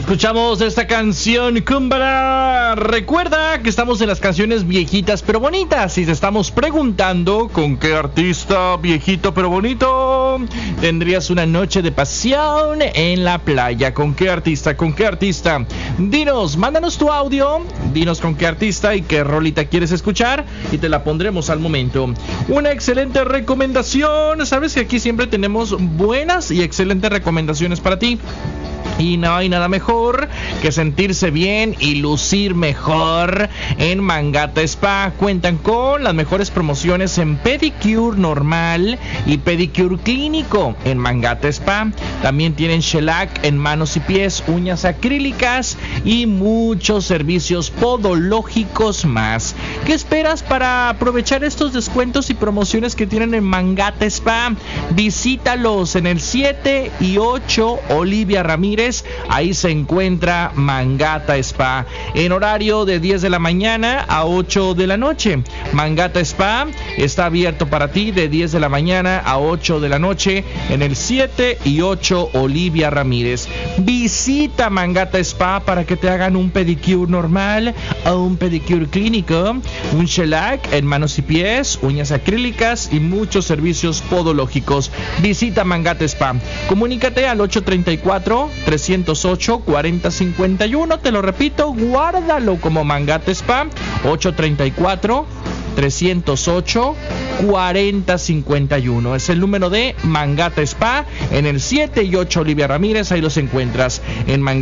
Escuchamos esta canción, Kumbala. Recuerda que estamos en las canciones viejitas pero bonitas. Y te estamos preguntando con qué artista viejito pero bonito tendrías una noche de pasión en la playa. ¿Con qué artista? ¿Con qué artista? Dinos, mándanos tu audio. Dinos con qué artista y qué rolita quieres escuchar y te la pondremos al momento. Una excelente recomendación. Sabes que aquí siempre tenemos buenas y excelentes recomendaciones para ti. Y no hay nada mejor que sentirse bien y lucir mejor en Mangata Spa. Cuentan con las mejores promociones en pedicure normal y pedicure clínico en Mangata Spa. También tienen shellac en manos y pies, uñas acrílicas y muchos servicios podológicos más. ¿Qué esperas para aprovechar estos descuentos y promociones que tienen en Mangata Spa? Visítalos en el 7 y 8 Olivia Ramírez. Ahí se encuentra Mangata Spa en horario de 10 de la mañana a 8 de la noche. Mangata Spa está abierto para ti de 10 de la mañana a 8 de la noche en el 7 y 8 Olivia Ramírez. Visita Mangata Spa para que te hagan un pedicure normal o un pedicure clínico, un shellac en manos y pies, uñas acrílicas y muchos servicios podológicos. Visita Mangata Spa. Comunícate al 834-308-4051. Te lo repito, guárdalo como Mangata Spa. 834-308-4051. Es el número de Mangata Spa en el 7 y 8 Olivia Ramírez. Ahí los encuentras en Mangata.